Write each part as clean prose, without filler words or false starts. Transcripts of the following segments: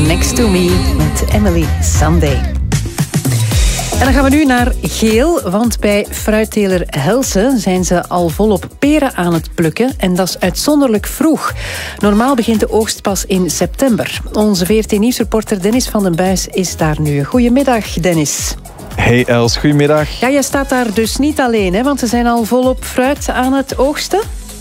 Next to Me met Emily Sandé. En dan gaan we nu naar geel, want bij fruitteler Helsen zijn ze al volop peren aan het plukken en dat is uitzonderlijk vroeg. Normaal begint de oogst pas in september. Onze VRT-nieuwsreporter Dennis van den Buis is daar nu. Goedemiddag, Dennis. Hey Els, goedemiddag. Ja, jij staat daar dus niet alleen, hè, want ze zijn al volop fruit aan het oogsten.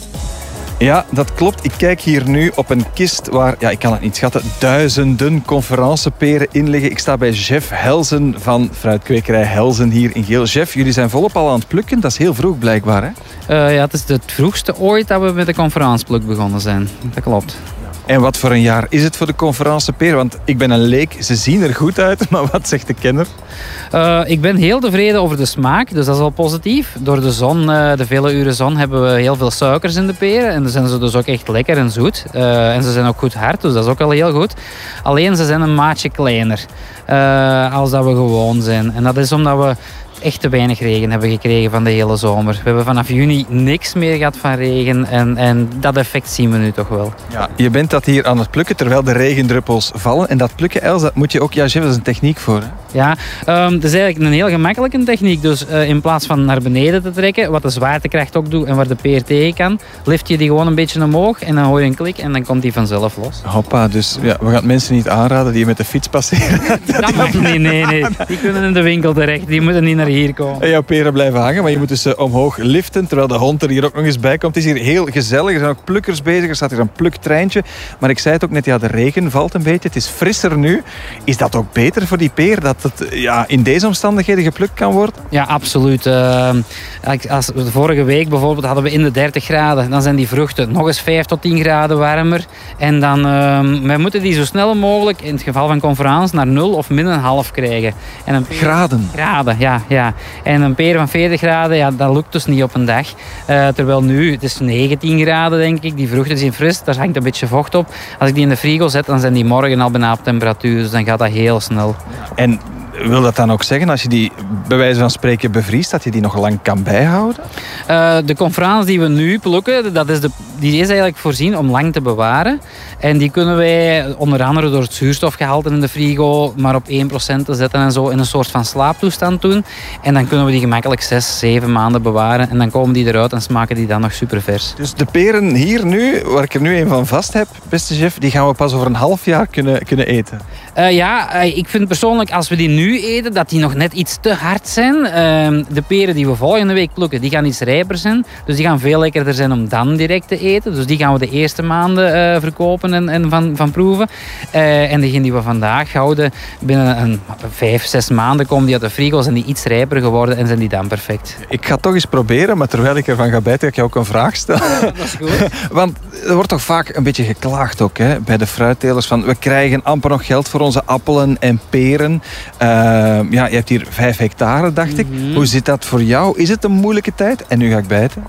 Ja, dat klopt. Ik kijk hier nu op een kist waar, ik kan het niet schatten, duizenden conferenceperen in liggen. Ik sta bij Jeff Helsen van fruitkwekerij Helsen hier in Geel. Jeff, jullie zijn volop al aan het plukken. Dat is heel vroeg blijkbaar, hè? Ja, het is het vroegste ooit dat we met de conferencepluk begonnen zijn. Dat klopt. En wat voor een jaar is het voor de conferenceperen? Want ik ben een leek, ze zien er goed uit, maar wat zegt de kenner? Ik ben heel tevreden over de smaak, dus dat is al positief. Door de zon, de vele uren zon, hebben we heel veel suikers in de peren. En dan zijn ze dus ook echt lekker en zoet. En ze zijn ook goed hard, dus dat is ook al heel goed. Alleen ze zijn een maatje kleiner als dat we gewoon zijn. En dat is omdat we echt te weinig regen hebben gekregen van de hele zomer. We hebben vanaf juni niks meer gehad van regen en dat effect zien we nu toch wel. Ja, je bent dat hier aan het plukken terwijl de regendruppels vallen. En dat plukken, Els, dat moet je ook... Ja, Jeff, dat is een techniek voor, hè? Ja, dat is eigenlijk een heel gemakkelijke techniek. Dus in plaats van naar beneden te trekken, wat de zwaartekracht ook doet en waar de peer tegen kan, lift je die gewoon een beetje omhoog en dan hoor je een klik en dan komt die vanzelf los. Hoppa, dus ja, we gaan het mensen niet aanraden die met de fiets passeren. Nee. Die kunnen in de winkel terecht. Die moeten niet naar hier komen. En jouw peren blijven hangen, maar je moet dus omhoog liften, terwijl de hond er hier ook nog eens bij komt. Het is hier heel gezellig. Er zijn ook plukkers bezig. Er staat hier een pluktreintje. Maar ik zei het ook net, ja, de regen valt een beetje. Het is frisser nu. Is dat ook beter voor die peer, dat het in deze omstandigheden geplukt kan worden? Ja, absoluut. Als vorige week bijvoorbeeld hadden we in de 30 graden. Dan zijn die vruchten nog eens 5 tot 10 graden warmer. En dan wij moeten die zo snel mogelijk, in het geval van conferentie, naar 0 of min een half krijgen. En een peer... Graden? Graden, ja. En een peer van 40 graden, ja, dat lukt dus niet op een dag. Terwijl nu, het is 19 graden denk ik. Die vruchten zijn fris, daar hangt een beetje vocht op. Als ik die in de frigo zet, dan zijn die morgen al bijna op temperatuur. Dus dan gaat dat heel snel. En wil dat dan ook zeggen, als je die bij wijze van spreken bevriest, dat je die nog lang kan bijhouden? De conferentie die we nu plukken, die is eigenlijk voorzien om lang te bewaren. En die kunnen wij onder andere door het zuurstofgehalte in de frigo maar op 1% te zetten en zo in een soort van slaaptoestand doen. En dan kunnen we die gemakkelijk 6, 7 maanden bewaren. En dan komen die eruit en smaken die dan nog super vers. Dus de peren hier nu, waar ik er nu een van vast heb, beste chef, die gaan we pas over een half jaar kunnen eten? Ik vind persoonlijk, als we die nu eten, dat die nog net iets te hard zijn. De peren die we volgende week plukken, die gaan iets rijper zijn. Dus die gaan veel lekkerder zijn om dan direct te eten. Dus die gaan we de eerste maanden verkopen en van proeven. En degene die we vandaag houden, binnen 5, 6 maanden komen die uit de frigo, zijn die iets rijper geworden en zijn die dan perfect. Ik ga het toch eens proberen, maar terwijl ik ervan ga bijten, ga ik jou ook een vraag stellen. Ja, dat is goed. Want er wordt toch vaak een beetje geklaagd ook, hè, bij de fruittelers van we krijgen amper nog geld voor onze appelen en peren. Je hebt hier 5 hectare, dacht ik. Hoe zit dat voor jou? Is het een moeilijke tijd? En nu ga ik bijten.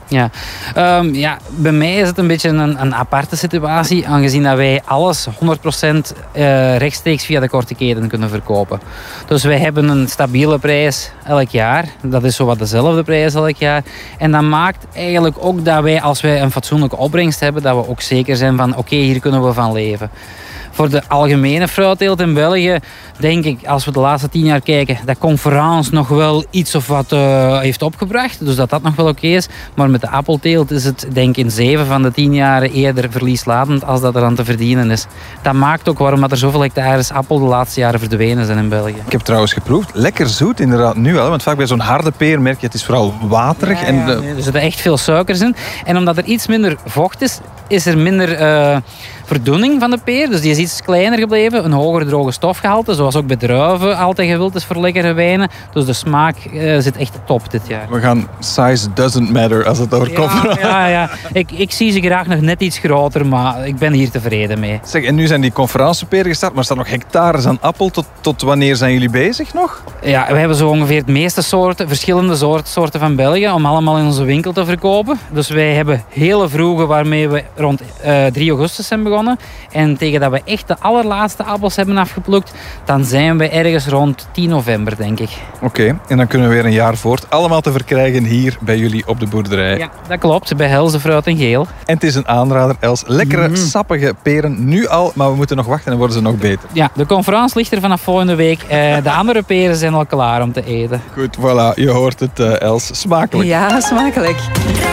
Ja, bij mij is het een beetje een aparte situatie, aangezien dat wij alles 100% rechtstreeks via de korte keten kunnen verkopen. Dus wij hebben een stabiele prijs elk jaar. Dat is zowat dezelfde prijs elk jaar. En dat maakt eigenlijk ook dat wij, als wij een fatsoenlijke opbrengst hebben, dat we ook zeker zijn van oké, hier kunnen we van leven. Voor de algemene fruitteelt in België denk ik, als we de laatste 10 jaar kijken, dat conferentie nog wel iets of wat heeft opgebracht. Dus dat nog wel oké is. Maar met de appelteelt is het denk ik in 7 van de 10 jaren eerder verlieslatend als dat er aan te verdienen is. Dat maakt ook waarom er zoveel hectares appel de laatste jaren verdwenen zijn in België. Ik heb trouwens geproefd. Lekker zoet inderdaad nu al. Want vaak bij zo'n harde peer merk je het is vooral waterig. Nee, er zitten echt veel suikers in. En omdat er iets minder vocht is, is er minder verdoening van de peer. Dus die is iets kleiner gebleven. Een hoger droge stofgehalte. Zoals ook bij druiven altijd gewild is voor lekkere wijnen. Dus de smaak zit echt top dit jaar. We gaan size doesn't matter als het over conferentie. Ja. Ik zie ze graag nog net iets groter, maar ik ben hier tevreden mee. Zeg, en nu zijn die conferentieperen gestart, maar er staan nog hectares aan appel. Tot wanneer zijn jullie bezig nog? Ja, we hebben zo ongeveer het meeste soorten, verschillende soorten van België, om allemaal in onze winkel te verkopen. Dus wij hebben hele vroege waarmee we rond 3 augustus zijn begonnen. begonnen. En tegen dat we echt de allerlaatste appels hebben afgeplukt, dan zijn we ergens rond 10 november, denk ik. Oké, en dan kunnen we weer een jaar voort. Allemaal te verkrijgen hier bij jullie op de boerderij. Ja, dat klopt. Bij Helze Fruit en Geel. En het is een aanrader, Els. Lekkere, sappige peren nu al, maar we moeten nog wachten en worden ze nog beter. Ja, de conferentie ligt er vanaf volgende week. De andere peren zijn al klaar om te eten. Goed, voilà. Je hoort het, Els. Smakelijk. Ja, smakelijk.